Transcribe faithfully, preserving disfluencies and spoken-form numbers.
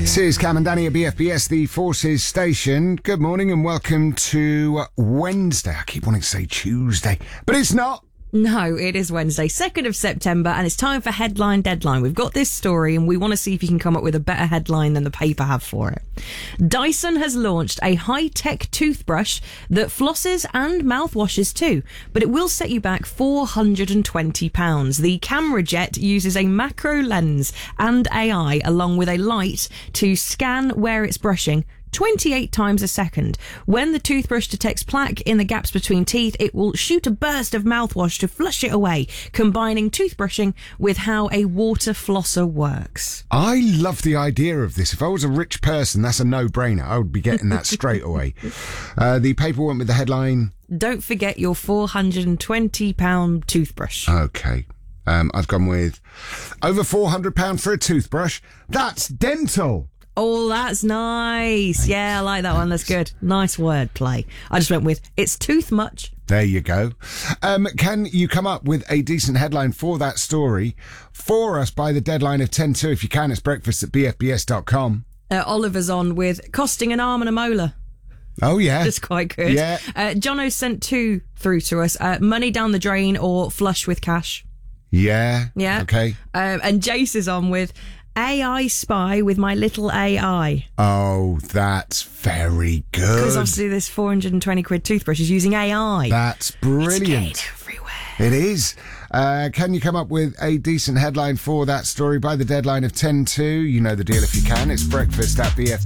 This is Cam and Danny at B F B S, the Forces Station. Good morning and welcome to Wednesday. I keep wanting to say Tuesday, but it's not. No, it is Wednesday, second of September, and it's time for Headline Deadline. We've got this story, and we want to see if you can come up with a better headline than the paper have for it. Dyson has launched a high-tech toothbrush that flosses and mouthwashes too, but it will set you back four hundred twenty pounds. The Camera Jet uses a macro lens and A I, along with a light, to scan where it's brushing twenty-eight times a second. When the toothbrush detects plaque in the gaps between teeth, it will shoot a burst of mouthwash to flush it away, combining toothbrushing with how a water flosser works. I love the idea of this. If I was a rich person, that's a no-brainer. I would be getting that straight away. Uh, the paper went with the headline, "Don't forget your four hundred twenty pound toothbrush." Okay. Um, I've gone with over four hundred pounds for a toothbrush. That's dental. Oh, that's nice. Yeah, I like that one. That's good. Nice wordplay. I just went with, it's tooth much. There you go. Um, can you come up with a decent headline for that story for us by the deadline of ten to? If you can, it's breakfast at b f b s dot com. Uh, Oliver's on with costing an arm and a molar. Oh, yeah. That's quite good. Yeah. Uh, Jono sent two through to us. Uh, money down the drain or flush with cash. Yeah. Yeah. Okay. Um, and Jace is on with A I spy with my little A I. Oh, that's very good. Because obviously this four hundred twenty quid toothbrush is using A I. That's brilliant. It's everywhere. It is. Uh, can you come up with a decent headline for that story by the deadline of ten to? You know the deal if you can. It's breakfast at b f